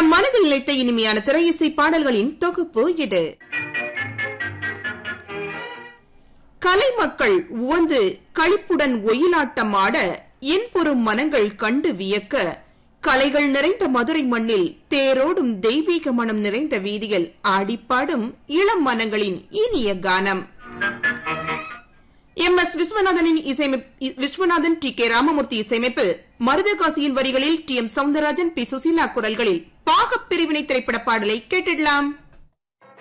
நம் மனதில் நிலைத்த இனிமையான திரையிசை பாடல்களின் தொகுப்பு இது. கலை மக்கள் உவந்து களிப்புடன் ஒயிலாட்டம் ஆட என்பொரும் மனங்கள் கண்டு வியக்க, கலைகள் நிறைந்த மதுரை மண்ணில் தேரோடும் தெய்வீக மனம் நிறைந்த வீதியில் ஆடிப்பாடும் இளம் மனங்களின் இனிய கானம். MS Viswanathan T.K. ராமமூர்த்தி இசையமைப்பில் மருதகாசியின் வரிகளில் TM சௌந்தரராஜன் P. சுசீலா குரல்களில் பாகப் பிரிவினை திரைப்பட பாடலை கேட்டிடலாம்.